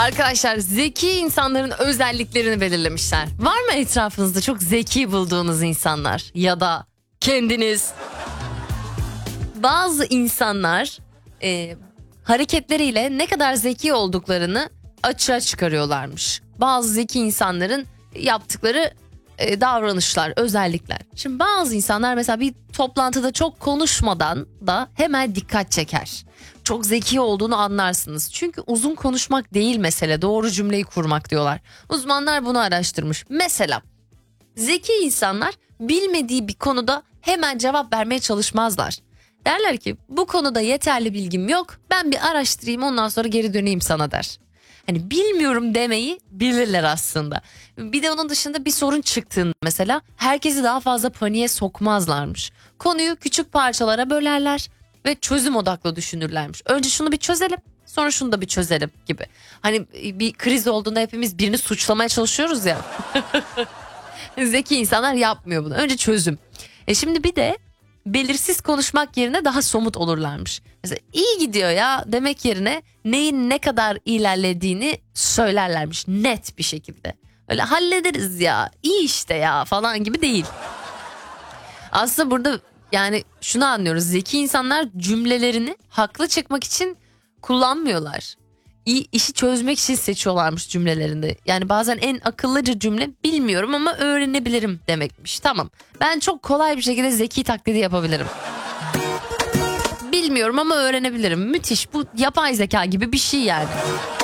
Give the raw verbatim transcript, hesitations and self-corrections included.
Arkadaşlar zeki insanların özelliklerini belirlemişler. Var mı etrafınızda çok zeki bulduğunuz insanlar ya da kendiniz? Bazı insanlar e, hareketleriyle ne kadar zeki olduklarını açığa çıkarıyorlarmış. Bazı zeki insanların yaptıkları e, davranışlar, özellikler. Şimdi bazı insanlar mesela bir toplantıda çok konuşmadan da hemen dikkat çeker. Çok zeki olduğunu anlarsınız. Çünkü uzun konuşmak değil mesele, doğru cümleyi kurmak diyorlar. Uzmanlar bunu araştırmış. Mesela zeki insanlar bilmediği bir konuda hemen cevap vermeye çalışmazlar. Derler ki bu konuda yeterli bilgim yok, ben bir araştırayım ondan sonra geri döneyim sana der. Hani bilmiyorum demeyi bilirler aslında. Bir de onun dışında bir sorun çıktığında mesela herkesi daha fazla paniğe sokmazlarmış. Konuyu küçük parçalara bölerler ve çözüm odaklı düşünürlermiş. Önce şunu bir çözelim, sonra şunu da bir çözelim gibi. Hani bir kriz olduğunda hepimiz birini suçlamaya çalışıyoruz ya. Zeki insanlar yapmıyor bunu. Önce çözüm. E şimdi bir de belirsiz konuşmak yerine daha somut olurlarmış. Mesela iyi gidiyor ya demek yerine neyin ne kadar ilerlediğini söylerlermiş net bir şekilde. Öyle hallederiz ya, iyi işte ya falan gibi değil. Aslında burada yani şunu anlıyoruz. Zeki insanlar cümlelerini haklı çıkmak için kullanmıyorlar. İyi, işi çözmek için seçiyorlarmış cümlelerinde. Yani bazen en akıllıca cümle bilmiyorum ama öğrenebilirim demekmiş. Tamam, ben çok kolay bir şekilde zeki taklidi yapabilirim. Bilmiyorum ama öğrenebilirim. Müthiş, bu yapay zeka gibi bir şey yani.